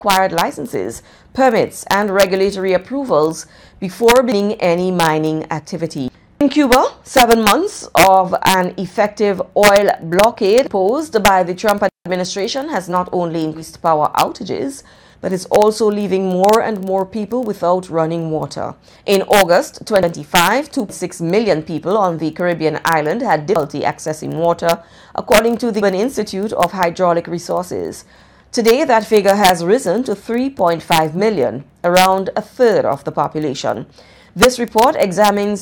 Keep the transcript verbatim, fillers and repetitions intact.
required licenses, permits, and regulatory approvals before beginning any mining activity. In Cuba, seven months of an effective oil blockade imposed by the Trump administration has not only increased power outages, but is also leaving more and more people without running water. In August twenty twenty-five, two point six million people on the Caribbean island had difficulty accessing water, according to the Cuban Institute of Hydraulic Resources. Today, that figure has risen to three point five million, around a third of the population. This report examines